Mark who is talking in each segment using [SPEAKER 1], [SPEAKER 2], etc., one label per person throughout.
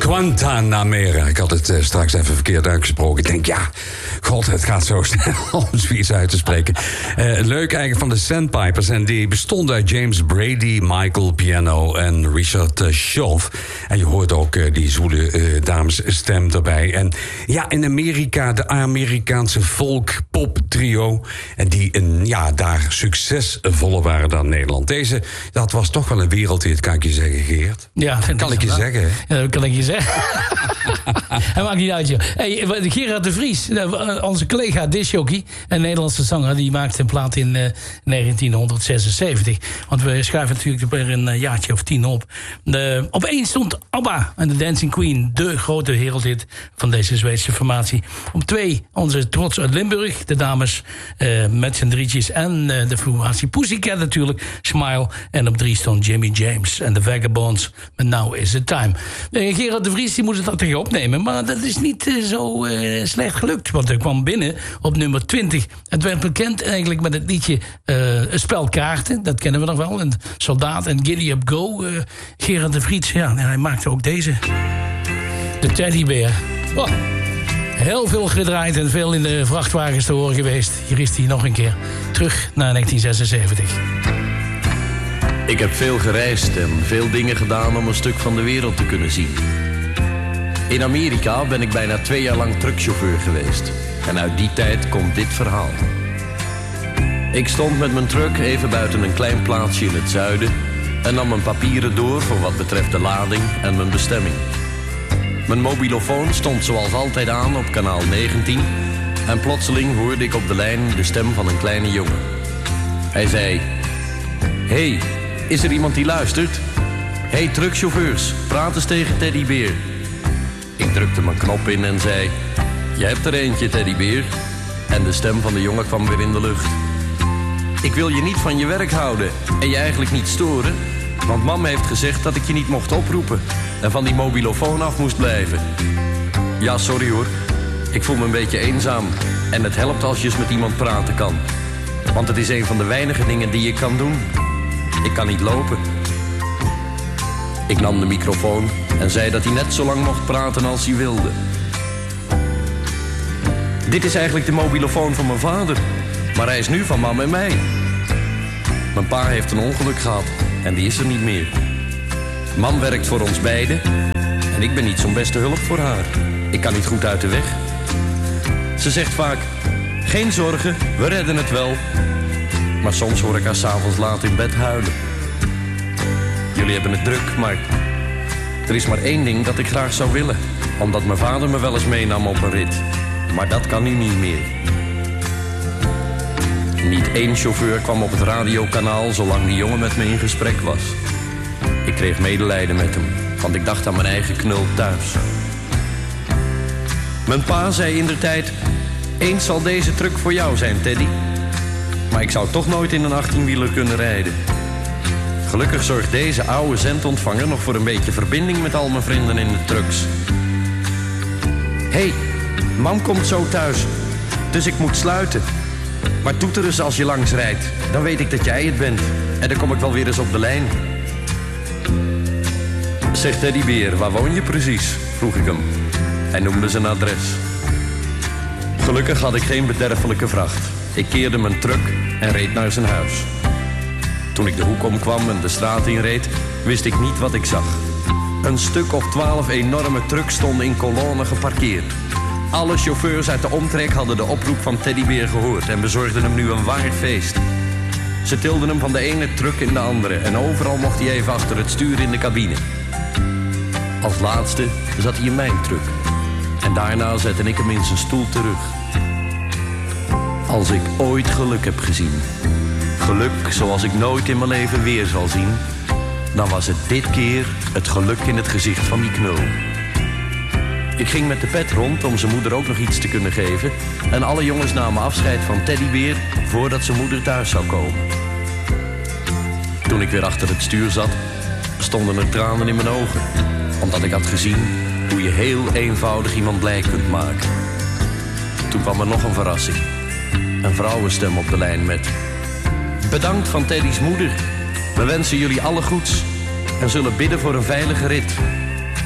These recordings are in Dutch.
[SPEAKER 1] Guantanamera. Ik had het straks even verkeerd uitgesproken. Ik denk, ja, god, het gaat zo snel om zoiets uit te spreken. Leuk eigenlijk van de Sandpipers. En die bestonden uit James Brady, Michael Piano en Richard Schauf. En je hoort ook die zwoele damesstem erbij. En ja, in Amerika, de Amerikaanse folk-pop trio. En die daar succesvoller waren dan Nederland. Deze, dat was toch wel een wereldhit, kan ik je zeggen, Geert.
[SPEAKER 2] Ja,
[SPEAKER 1] kan ik je zeggen, hè?
[SPEAKER 2] Ja, dat kan ik je zeggen. Hij maakt niet uit, joh. Hey, Gerard de Vries, onze collega discjockey, een Nederlandse zanger, die maakte een plaat in 1976. Want we schuiven natuurlijk weer een jaartje of 10 op. Op 1 stond ABBA en The Dancing Queen, de grote wereldhit van deze Zweedse formatie. Op 2 onze trots uit Limburg, de dames met z'n drietjes en de formatie Pussycat natuurlijk, Smile. En op 3 stond Jimmy James en The Vagabonds met Now Is The Time. Gerard de Vries die moest het tegen opnemen, maar dat is niet zo slecht gelukt. Want hij kwam binnen op nummer 20. Het werd bekend eigenlijk met het liedje Een spel kaarten. Dat kennen we nog wel. Een Soldaat en Giddy Up Go. Gerard de Vries, ja, hij maakte ook deze. De Teddybeer. Oh, heel veel gedraaid en veel in de vrachtwagens te horen geweest. Hier is hij nog een keer. Terug naar 1976.
[SPEAKER 3] Ik heb veel gereisd en veel dingen gedaan om een stuk van de wereld te kunnen zien. In Amerika ben ik bijna 2 jaar lang truckchauffeur geweest. En uit die tijd komt dit verhaal. Ik stond met mijn truck even buiten een klein plaatsje in het zuiden en nam mijn papieren door voor wat betreft de lading en mijn bestemming. Mijn mobilofoon stond zoals altijd aan op kanaal 19 en plotseling hoorde ik op de lijn de stem van een kleine jongen. Hij zei: "Hey, is er iemand die luistert? Hey truckchauffeurs, praat eens tegen Teddybeer." Ik drukte mijn knop in en zei: "Je hebt er eentje, Teddybeer." En de stem van de jongen kwam weer in de lucht. "Ik wil je niet van je werk houden en je eigenlijk niet storen, want mam heeft gezegd dat ik je niet mocht oproepen en van die mobilofoon af moest blijven." "Ja, sorry hoor. Ik voel me een beetje eenzaam en het helpt als je eens met iemand praten kan. Want het is een van de weinige dingen die je kan doen. Ik kan niet lopen." Ik nam de microfoon en zei dat hij net zo lang mocht praten als hij wilde. "Dit is eigenlijk de mobilofoon van mijn vader, maar hij is nu van mam en mij. Mijn pa heeft een ongeluk gehad en die is er niet meer. Mam werkt voor ons beiden en ik ben niet zo'n beste hulp voor haar. Ik kan niet goed uit de weg. Ze zegt vaak: geen zorgen, we redden het wel. Maar soms hoor ik haar 's avonds laat in bed huilen. Jullie hebben het druk, maar er is maar één ding dat ik graag zou willen. Omdat mijn vader me wel eens meenam op een rit. Maar dat kan nu niet meer." Niet één chauffeur kwam op het radiokanaal zolang die jongen met me in gesprek was. Ik kreeg medelijden met hem, want ik dacht aan mijn eigen knul thuis. Mijn pa zei indertijd: "Eens zal deze truck voor jou zijn, Teddy." Maar ik zou toch nooit in een 18-wieler kunnen rijden. Gelukkig zorgt deze oude zendontvanger nog voor een beetje verbinding met al mijn vrienden in de trucks. "Hey, mam komt zo thuis, dus ik moet sluiten. Maar toeter eens als je langs rijdt, dan weet ik dat jij het bent. En dan kom ik wel weer eens op de lijn." "Zeg Teddybeer, waar woon je precies?" vroeg ik hem. Hij noemde zijn adres. Gelukkig had ik geen bederfelijke vracht. Ik keerde mijn truck en reed naar zijn huis. Toen ik de hoek omkwam en de straat inreed, wist ik niet wat ik zag. Een stuk of 12 enorme trucks stonden in kolonnen geparkeerd. Alle chauffeurs uit de omtrek hadden de oproep van Teddybeer gehoord en bezorgden hem nu een waar feest. Ze tilden hem van de ene truck in de andere en overal mocht hij even achter het stuur in de cabine. Als laatste zat hij in mijn truck. En daarna zette ik hem in zijn stoel terug. Als ik ooit geluk heb gezien, geluk zoals ik nooit in mijn leven weer zal zien, dan was het dit keer het geluk in het gezicht van die knul. Ik ging met de pet rond om zijn moeder ook nog iets te kunnen geven en alle jongens namen afscheid van Teddybeer voordat zijn moeder thuis zou komen. Toen ik weer achter het stuur zat, stonden er tranen in mijn ogen, omdat ik had gezien hoe je heel eenvoudig iemand blij kunt maken. Toen kwam er nog een verrassing. Een vrouwenstem op de lijn met: "Bedankt van Teddy's moeder. We wensen jullie alle goeds en zullen bidden voor een veilige rit."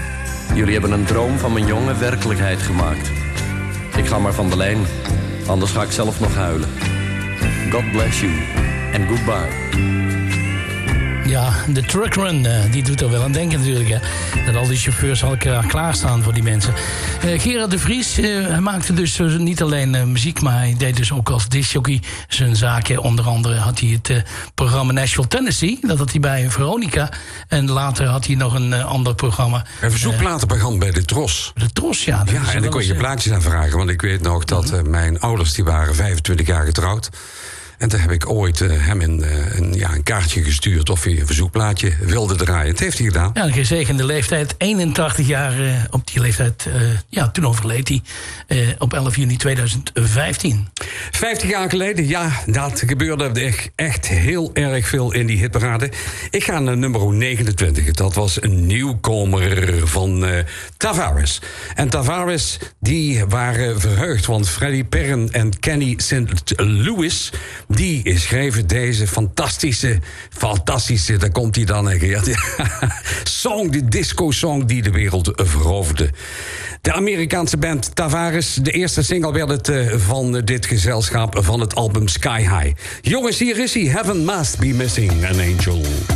[SPEAKER 3] Jullie hebben een droom van mijn jongen werkelijkheid gemaakt. Ik ga maar van de lijn, anders ga ik zelf nog huilen. God bless you and goodbye.
[SPEAKER 2] Ja, de truckrun, die doet er wel aan denken natuurlijk. Hè. Dat al die chauffeurs al klaarstaan voor die mensen. Gerard de Vries, hij maakte dus niet alleen muziek... maar hij deed dus ook als discjockey zijn zaken. Onder andere had hij het programma Nashville, Tennessee. Dat had hij bij Veronica. En later had hij nog een ander programma.
[SPEAKER 1] Een verzoekplatenprogramma bij de Tros.
[SPEAKER 2] De Tros, ja.
[SPEAKER 1] Ja, en dan kon je plaatjes aanvragen. Want ik weet nog dat mijn ouders, die waren 25 jaar getrouwd. En toen heb ik ooit hem een kaartje gestuurd of hij een verzoekplaatje wilde draaien. Dat heeft hij gedaan.
[SPEAKER 2] Ja, een gezegende leeftijd. 81 jaar op die leeftijd. Toen overleed hij op 11 juni 2015.
[SPEAKER 1] 50 jaar geleden, ja, dat gebeurde echt heel erg veel in die hitparade. Ik ga naar nummer 29. Dat was een nieuwkomer van Tavares. En Tavares, die waren verheugd, want Freddie Perren en Kenny St. Louis... die schreven deze fantastische, daar komt hij dan, song, de disco-song die de wereld veroverde. De Amerikaanse band Tavares, de eerste single werd het van dit gezelschap van het album Sky High. Jongens, hier is hij, Heaven Must Be Missing an Angel.